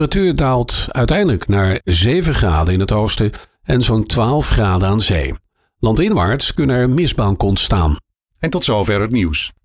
temperatuur daalt uiteindelijk naar 7 graden in het oosten en zo'n 12 graden aan zee. Landinwaarts kunnen er mistbanken ontstaan. En tot zover het nieuws.